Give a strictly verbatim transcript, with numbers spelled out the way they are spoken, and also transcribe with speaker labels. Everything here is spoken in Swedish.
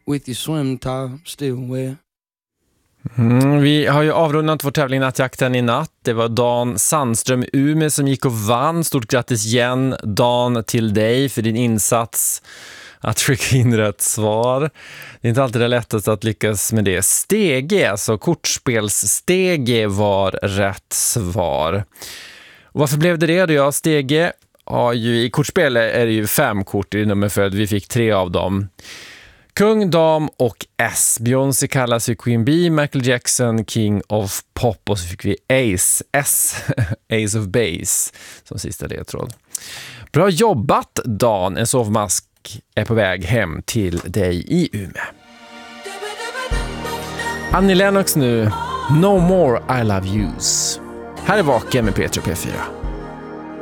Speaker 1: with your swim top still wet.
Speaker 2: Mm, vi har ju avrundat vår tävling Nattjakten i natt. Det var Dan Sandström Ume som gick och vann. Stort grattis igen, Dan, till dig för din insats att skicka in rätt svar. Det är inte alltid det lättaste att lyckas med det. Stege, alltså kortspelsstege, var rätt svar. Och varför blev det det då? Ja, Stege har ju, i kortspel är det ju fem kort i nummerföljd. Vi fick tre av dem. Kung, dam och S. Beyoncé kallas ju Queen Bee, Michael Jackson King of Pop, och så fick vi Ace, S, Ace of Base som sista ledtråd. Bra jobbat, Dan. En sovmask är på väg hem till dig i Umeå. Annie Lennox nu, No More I Love Yous. Här är Vaken med P tre och P fyra.